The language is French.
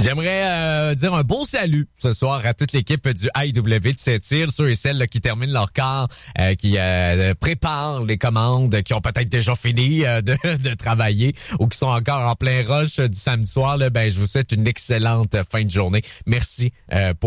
J'aimerais dire un beau salut ce soir à toute l'équipe du AEW de Sept-Îles, ceux et celles là, qui terminent leur quart, qui préparent les commandes, qui ont peut-être déjà fini de travailler ou qui sont encore en plein rush du samedi soir. Là, je vous souhaite une excellente fin de journée. Merci pour